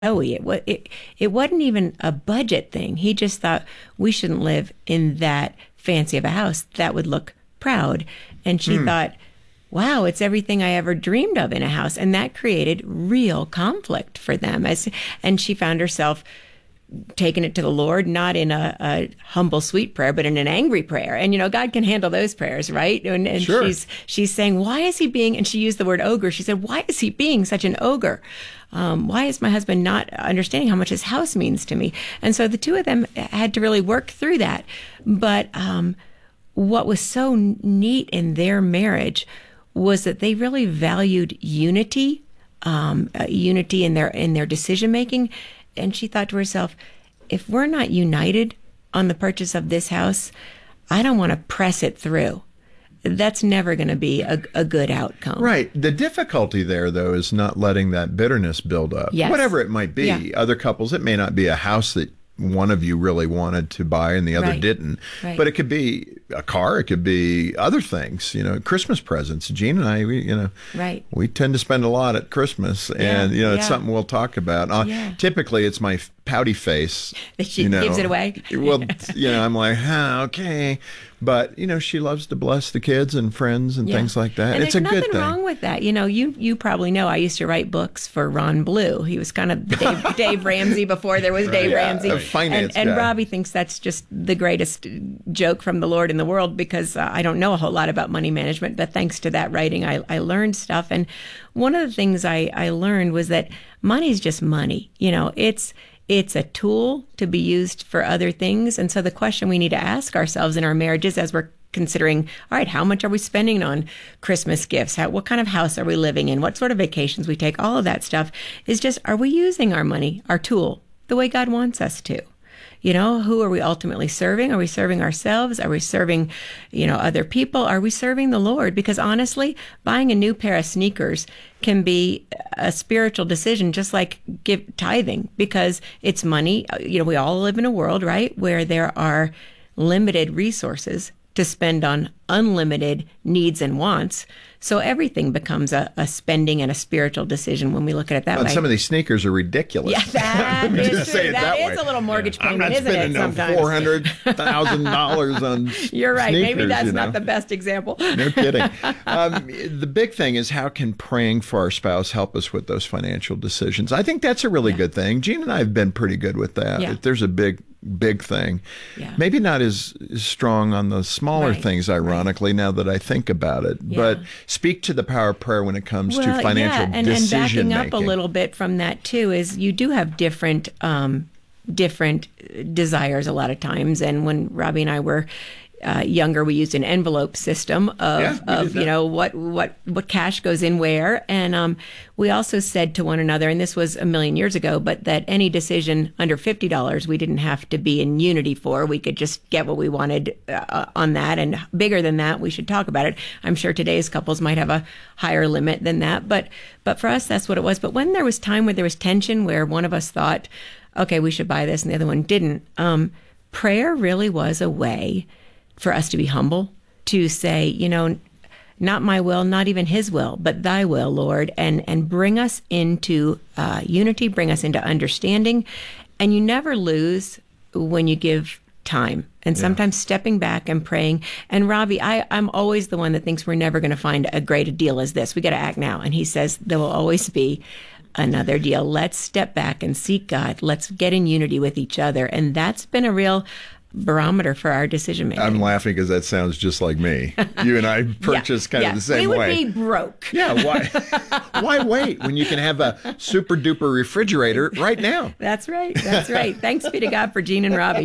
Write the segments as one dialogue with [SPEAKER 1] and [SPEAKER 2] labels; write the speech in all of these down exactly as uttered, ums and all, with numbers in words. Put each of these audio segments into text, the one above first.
[SPEAKER 1] Joey. It, wa- it, it wasn't even a budget thing. He just thought we shouldn't live in that fancy of a house. That would look proud. And she thought, wow, it's everything I ever dreamed of in a house. And that created real conflict for them. As And she found herself taking it to the Lord, not in a, a humble, sweet prayer, but in an angry prayer. And, you know, God can handle those prayers, right? And, and
[SPEAKER 2] Sure.
[SPEAKER 1] she's she's saying, why is he being, and she used the word ogre. She said, why is he being such an ogre? Um, why is my husband not understanding how much his house means to me? And so the two of them had to really work through that. But um, what was so neat in their marriage was that they really valued unity, um, uh, unity in their in their decision making. And she thought to herself, if we're not united on the purchase of this house, I don't want to press it through. That's never going to be a, a good outcome.
[SPEAKER 2] Right. The difficulty there, though, is not letting that bitterness build up.
[SPEAKER 1] Yes.
[SPEAKER 2] Whatever it might be.
[SPEAKER 1] Yeah.
[SPEAKER 2] Other couples, it may not be a house that one of you really wanted to buy and the other
[SPEAKER 1] Right.
[SPEAKER 2] didn't.
[SPEAKER 1] Right.
[SPEAKER 2] But it could be a car. It could be other things, you know, Christmas presents. Gene and I, we, you know,
[SPEAKER 1] Right.
[SPEAKER 2] we tend to spend a lot at Christmas. And, you know, it's
[SPEAKER 1] yeah.
[SPEAKER 2] something we'll talk about. Uh,
[SPEAKER 1] Yeah.
[SPEAKER 2] Typically, it's my pouty face.
[SPEAKER 1] That she
[SPEAKER 2] you know.
[SPEAKER 1] gives it away.
[SPEAKER 2] Well, you know, I'm like, huh, okay. But, you know, she loves to bless the kids and friends and
[SPEAKER 1] Yeah.
[SPEAKER 2] things like that.
[SPEAKER 1] And
[SPEAKER 2] It's a
[SPEAKER 1] there's
[SPEAKER 2] good
[SPEAKER 1] nothing
[SPEAKER 2] thing.
[SPEAKER 1] wrong with that. You know, you you probably know I used to write books for Ron Blue. He was kind of the Dave, Dave Ramsey before there was Dave
[SPEAKER 2] Yeah,
[SPEAKER 1] Ramsey.
[SPEAKER 2] a finance
[SPEAKER 1] and, and
[SPEAKER 2] guy.
[SPEAKER 1] Robbie thinks that's just the greatest joke from the Lord in the world because uh, I don't know a whole lot about money management, but thanks to that writing, I, I learned stuff. And one of the things I, I learned was that money's just money. You know, it's It's a tool to be used for other things. And so the question we need to ask ourselves in our marriages as we're considering, all right, how much are we spending on Christmas gifts? How, what kind of house are we living in? What sort of vacations we take? All of that stuff is just, are we using our money, our tool, the way God wants us to? You know, who are we ultimately serving? Are we serving ourselves? Are we serving, you know, other people? Are we serving the Lord? Because honestly, buying a new pair of sneakers can be a spiritual decision, just like give tithing, because it's money. You know, we all live in a world, right, where there are limited resources to spend on unlimited needs and wants. So everything becomes a, a spending and a spiritual decision when we look at it that
[SPEAKER 2] And
[SPEAKER 1] way.
[SPEAKER 2] some of these sneakers are ridiculous.
[SPEAKER 1] Yeah, that
[SPEAKER 2] Let me
[SPEAKER 1] is
[SPEAKER 2] just
[SPEAKER 1] true.
[SPEAKER 2] say it
[SPEAKER 1] That
[SPEAKER 2] that
[SPEAKER 1] is
[SPEAKER 2] way.
[SPEAKER 1] a little mortgage
[SPEAKER 2] I'm
[SPEAKER 1] payment,
[SPEAKER 2] not
[SPEAKER 1] isn't
[SPEAKER 2] spending
[SPEAKER 1] it,
[SPEAKER 2] no
[SPEAKER 1] sometimes?
[SPEAKER 2] four hundred thousand dollars on
[SPEAKER 1] You're right. Maybe
[SPEAKER 2] sneakers,
[SPEAKER 1] that's
[SPEAKER 2] you know?
[SPEAKER 1] not the best example.
[SPEAKER 2] No kidding. Um, the big thing is, how can praying for our spouse help us with those financial decisions? I think that's a really
[SPEAKER 1] Yeah.
[SPEAKER 2] good thing. Gene and I have been pretty good with that.
[SPEAKER 1] Yeah.
[SPEAKER 2] If there's a big, big thing,
[SPEAKER 1] Yeah.
[SPEAKER 2] maybe not as, as strong on the smaller
[SPEAKER 1] Right.
[SPEAKER 2] things, ironically, now that I think about it.
[SPEAKER 1] Yeah.
[SPEAKER 2] But speak to the power of prayer when it comes to financial
[SPEAKER 1] yeah, and, and
[SPEAKER 2] decision
[SPEAKER 1] backing
[SPEAKER 2] making.
[SPEAKER 1] up a little bit from that too is you do have different um, different desires a lot of times. And when Robbie and I were uh, younger, we used an envelope system of,
[SPEAKER 2] Yeah, we did
[SPEAKER 1] of
[SPEAKER 2] that.
[SPEAKER 1] you know what what what cash goes in where. And um, we also said to one another, and this was a million years ago, but that any decision under fifty dollars we didn't have to be in unity for. We could just get what we wanted uh, on that, and bigger than that, we should talk about it. I'm sure today's couples might have a higher limit than that, but but for us, that's what it was. But when there was time where there was tension, where one of us thought, okay, we should buy this, and the other one didn't, um, prayer really was a way for us to be humble, to say, you know, not my will, not even his will, but thy will, Lord, and and bring us into uh, unity, bring us into understanding. And you never lose when you give time. And sometimes stepping back and praying. And Robbie, I, I'm always the one that thinks we're never going to find a great a deal as this. We got to act now. And he says there will always be another deal. Let's step back and seek God. Let's get in unity with each other. And that's been a real barometer for our decision making.
[SPEAKER 2] I'm laughing because that sounds just like me. You and I purchase kind
[SPEAKER 1] yeah.
[SPEAKER 2] of the same
[SPEAKER 1] we would
[SPEAKER 2] way.
[SPEAKER 1] be broke.
[SPEAKER 2] Yeah, why why wait when you can have a super duper refrigerator right now?
[SPEAKER 1] That's right. That's right. Thanks be to God for Gene and Robbie.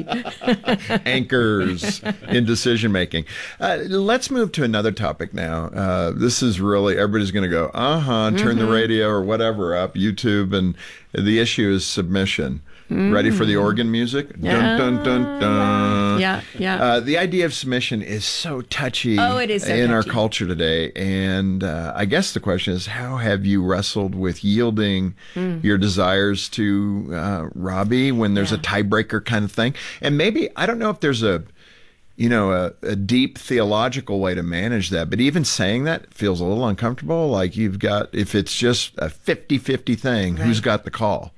[SPEAKER 2] Anchors in decision making. Uh, let's move to another topic now. Uh, this is really, everybody's going to go, uh-huh, turn the radio or whatever up, YouTube, and the issue is submission. Ready for the organ music? Dun, dun, dun, dun.
[SPEAKER 1] Yeah, yeah.
[SPEAKER 2] Uh, the idea of submission is so touchy
[SPEAKER 1] Oh, it is so
[SPEAKER 2] in our
[SPEAKER 1] touchy.
[SPEAKER 2] culture today. And uh, I guess the question is, how have you wrestled with yielding your desires to uh, Robbie when there's
[SPEAKER 1] Yeah.
[SPEAKER 2] a tiebreaker kind of thing? And maybe, I don't know if there's a, you know, a, a deep theological way to manage that, but even saying that feels a little uncomfortable. Like you've got, if it's just a fifty-fifty thing, who's
[SPEAKER 1] Right.
[SPEAKER 2] got the call?